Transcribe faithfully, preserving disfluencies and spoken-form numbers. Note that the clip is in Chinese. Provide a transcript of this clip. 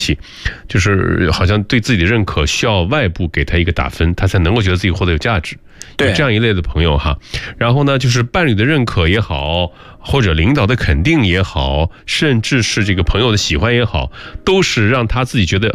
就是好像对自己的认可需要外部给他一个打分，他才能够觉得自己活得有价值。 对， 这样一类的朋友哈。然后呢，就是伴侣的认可也好，或者领导的肯定也好，甚至是这个朋友的喜欢也好，都是让他自己觉得